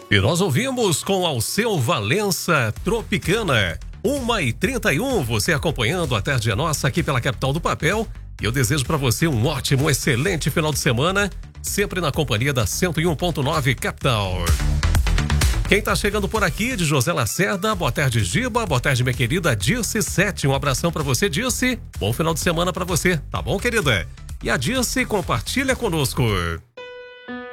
E nós ouvimos com Alceu Valença, Tropicana. 1h31, você acompanhando a tarde nossa aqui pela Capital do Papel. E eu desejo para você um ótimo, excelente final de semana, sempre na companhia da 101.9 Capital. Quem tá chegando por aqui, de José Lacerda, boa tarde, Giba, boa tarde, minha querida Dirce Sete, um abração para você, Dirce, bom final de semana para você, tá bom, querida? E a Dirce compartilha conosco.